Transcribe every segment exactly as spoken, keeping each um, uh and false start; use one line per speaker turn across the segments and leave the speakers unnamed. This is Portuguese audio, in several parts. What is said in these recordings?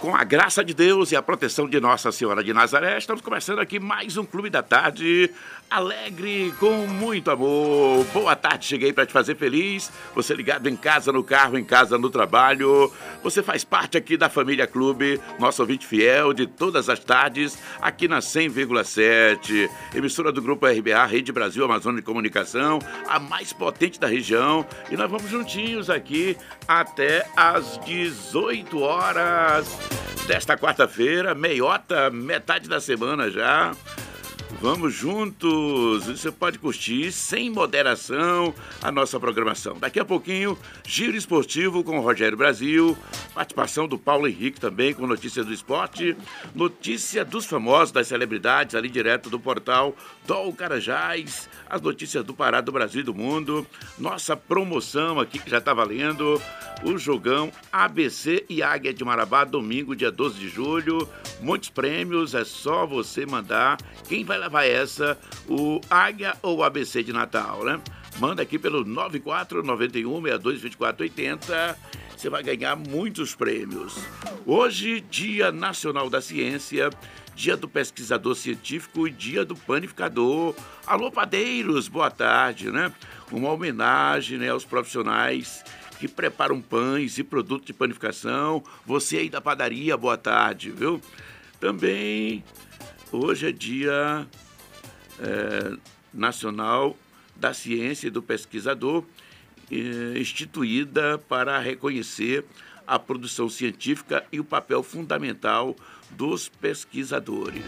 Com a graça de Deus e a proteção de Nossa Senhora de Nazaré, estamos começando aqui mais um Clube da Tarde, alegre, com muito amor. Boa tarde, cheguei para te fazer feliz. Você ligado em casa, no carro, em casa, no trabalho. Você faz parte aqui da família Clube, nosso ouvinte fiel de todas as tardes, aqui na cem vírgula sete, emissora do Grupo R B A, Rede Brasil Amazônia de Comunicação, a mais potente da região. E nós vamos juntinhos aqui até às dezoito horas desta quarta-feira, meiota, metade da semana já. Vamos juntos, você pode curtir sem moderação a nossa programação. Daqui a pouquinho, Giro Esportivo com o Rogério Brasil, participação do Paulo Henrique também com notícia do esporte, notícia dos famosos, das celebridades, ali direto do portal do Carajás, as notícias do Pará, do Brasil e do mundo, nossa promoção aqui que já está valendo, o jogão A B C e Águia de Marabá, domingo, dia doze de julho, muitos prêmios, é só você mandar. Quem vai levar essa, o Águia ou o A B C de Natal, né? Manda aqui pelo nove quatro nove um, seis dois, dois quatro oito zero, você vai ganhar muitos prêmios. Hoje, Dia Nacional da Ciência, Dia do Pesquisador Científico e Dia do Panificador. Alô, padeiros, boa tarde, né? Uma homenagem, né, aos profissionais que preparam pães e produtos de panificação. Você aí da padaria, boa tarde, viu? Também, hoje é Dia é, Nacional da Ciência e do Pesquisador, é, instituída para reconhecer a produção científica e o papel fundamental dos pesquisadores.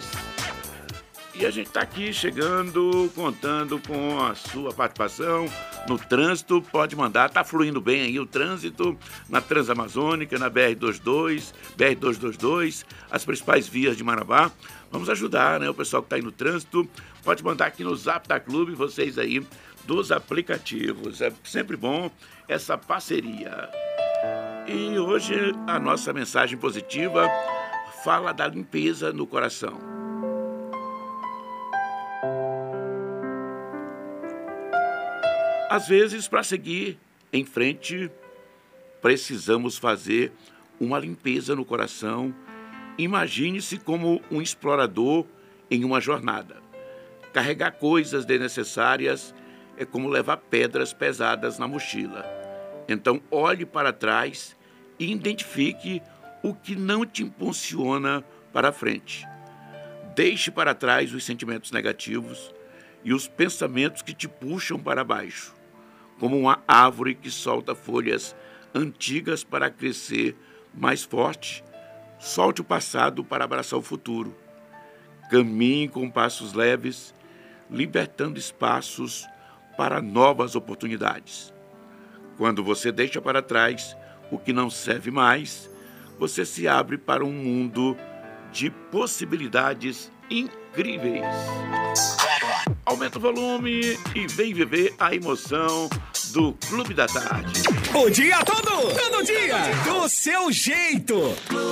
E a gente está aqui chegando, contando com a sua participação no trânsito. Pode mandar, está fluindo bem aí o trânsito na Transamazônica, na B R vinte e dois, B R duzentos e vinte e dois, as principais vias de Marabá. Vamos ajudar, né, o pessoal que está aí no trânsito. Pode mandar aqui no Zap da Clube, vocês aí dos aplicativos. É sempre bom essa parceria. E hoje a nossa mensagem positiva fala da limpeza no coração. Às vezes, para seguir em frente, precisamos fazer uma limpeza no coração. Imagine-se como um explorador em uma jornada. Carregar coisas desnecessárias é como levar pedras pesadas na mochila. Então, olhe para trás e identifique o que não te impulsiona para frente. Deixe para trás os sentimentos negativos e os pensamentos que te puxam para baixo, como uma árvore que solta folhas antigas para crescer mais forte. Solte o passado para abraçar o futuro. Caminhe com passos leves, libertando espaços para novas oportunidades. Quando você deixa para trás o que não serve mais, você se abre para um mundo de possibilidades incríveis. Aumenta o volume e vem viver a emoção do Clube da Tarde.
O dia todo, todo dia, do seu jeito.